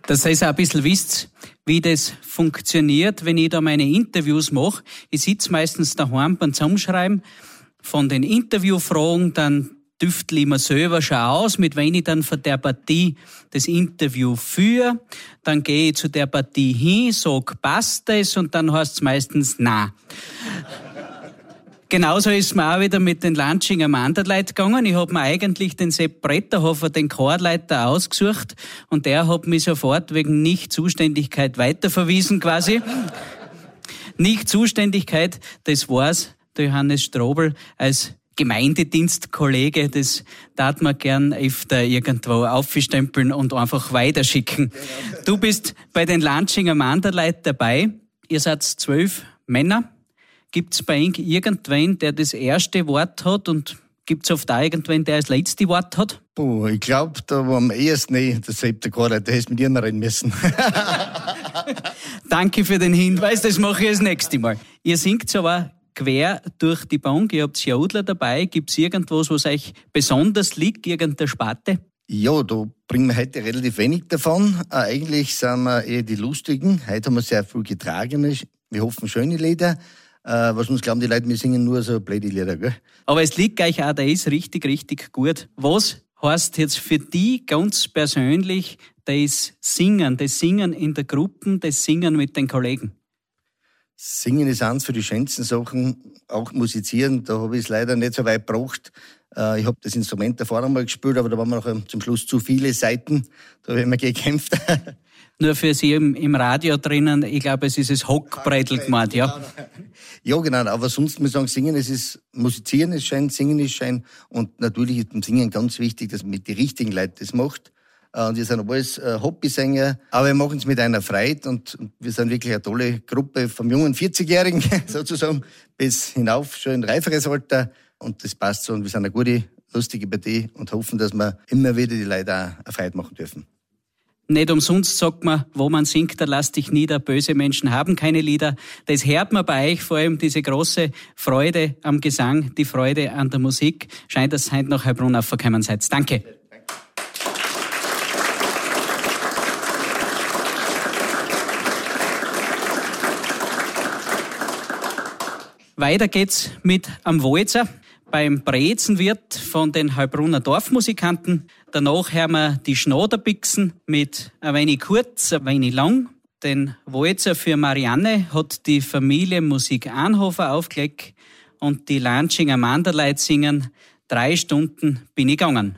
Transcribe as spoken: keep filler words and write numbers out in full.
Dass ihr auch ein bisschen wisst, wie das funktioniert, wenn ich da meine Interviews mache. Ich sitze meistens daheim beim Zusammenschreiben von den Interviewfragen, dann tüftle ich mir selber schon aus, mit wem ich dann von der Partie das Interview führe. Dann gehe ich zu der Partie hin, sage, passt das? Und dann heißt es meistens, nein. Genauso ist mir auch wieder mit den Lanschinger Manderleit gegangen. Ich habe mir eigentlich den Sepp Bretterhofer, den Chorleiter, ausgesucht und der hat mich sofort wegen Nichtzuständigkeit weiterverwiesen quasi. Nichtzuständigkeit, das war's der Johannes Strobel als Gemeindedienstkollege, das darf man gern öfter irgendwo aufstempeln und einfach weiterschicken. Du bist bei den Lanschinger Manderleit dabei. Ihr seid zwölf Männer. Gibt's bei Ihnen irgendwen, der das erste Wort hat und gibt's oft auch irgendwen, der das letzte Wort hat? Puh, ich glaube, da war am ehesten nicht der Sepp der Chorleiter, der hätte mit ihnen reden müssen. Danke für den Hinweis, das mache ich das nächste Mal. Ihr singt aber quer durch die Bank, ihr habt Jodler dabei. Gibt's irgendwas, was euch besonders liegt, irgendeine Sparte? Ja, da bringen wir heute relativ wenig davon. Äh, eigentlich sind wir eher die Lustigen. Heute haben wir sehr viel Getragenes. Wir hoffen, schöne Lieder. Äh, was uns glauben die Leute, wir singen nur so blöde Lieder, gell? Aber es liegt euch auch, der ist richtig, richtig gut. Was heißt jetzt für die ganz persönlich das Singen, das Singen in der Gruppe, das Singen mit den Kollegen? Singen ist eins für die schönsten Sachen, auch musizieren, da habe ich es leider nicht so weit gebracht. Äh, ich habe das Instrument davor einmal gespielt, aber da waren mir noch zum Schluss zu viele Seiten, da habe ich immer gekämpft. Nur für Sie im, im Radio drinnen, ich glaube, es ist das Hockbreitel gemeint, ja? Ja, genau, aber sonst muss ich sagen, Singen, es ist, Musizieren ist schön, Singen ist schön und natürlich ist beim Singen ganz wichtig, dass man mit den richtigen Leuten das macht. Und wir sind alles Hobbysänger, aber wir machen es mit einer Freude und wir sind wirklich eine tolle Gruppe vom jungen vierzigjährigen sozusagen bis hinauf, schon ein reiferes Alter und das passt so und wir sind eine gute, lustige Partie und hoffen, dass wir immer wieder die Leute auch eine Freude machen dürfen. Nicht umsonst sagt man, wo man singt, da lass dich nieder, böse Menschen haben keine Lieder. Das hört man bei euch, vor allem diese große Freude am Gesang, die Freude an der Musik. Scheint, dass ihr heute nach Heilbronn aufgekommen seid. Danke. Weiter geht's mit am Walzer beim Brezenwirt von den Heilbronner Dorfmusikanten. Danach hören wir die Schnoderbixen mit ein wenig kurz, ein wenig lang. Den Walzer für Marianne hat die Familie Musik Anhofer aufgelegt und die Lanschinger Manderleit singen Drei Stunden bin ich gegangen.